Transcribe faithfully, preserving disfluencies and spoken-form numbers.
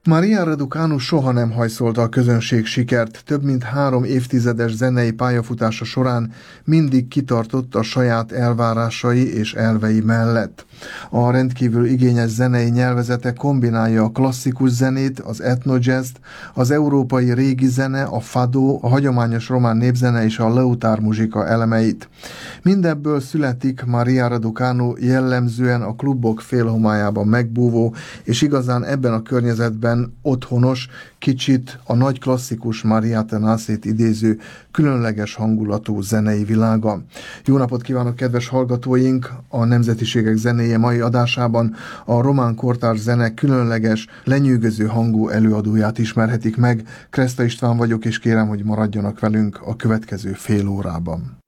Maria Raducanu soha nem hajszolta a közönség sikert, több mint három évtizedes zenei pályafutása során mindig kitartott a saját elvárásai és elvei mellett. A rendkívül igényes zenei nyelvezete kombinálja a klasszikus zenét, az etnojazzt, az európai régi zene, a fado, a hagyományos román népzene és a lautár muzsika elemeit. Mindebből születik Maria Raducanu jellemzően a klubok félhomályában megbúvó, és igazán ebben a környezetben otthonos, kicsit a nagy klasszikus Maria Tenasit idéző, különleges hangulatú zenei világa. Jó napot kívánok, kedves hallgatóink! A Nemzetiségek zenéje mai adásában a román kortárs zene különleges, lenyűgöző hangú előadóját ismerhetik meg. Kreszta István vagyok, és kérem, hogy maradjanak velünk a következő fél órában.